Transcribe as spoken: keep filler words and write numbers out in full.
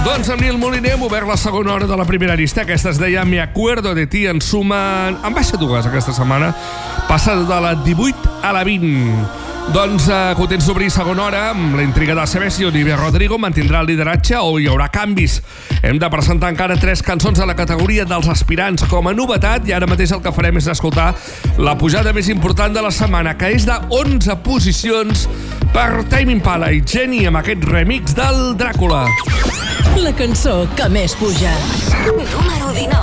Doncs amb Nil Moliner hem obert la segona hora de la primera llista. Aquesta es deia Me acuerdo de ti. En sumen... En baixa dues aquesta setmana. Passa de la divuit a la vint. Doncs eh, contents d'obrir segona hora amb la intriga de saber si Olivia Rodrigo mantindrà el lideratge o hi haurà canvis. Hem de presentar encara tres cançons a la categoria dels aspirants com a novetat i ara mateix el que farem és escoltar la pujada més important de la setmana, que és de onze posicions per Tame Impala i Jenny amb aquest remix del Dràcula. La cançó que més puja. Número dinou.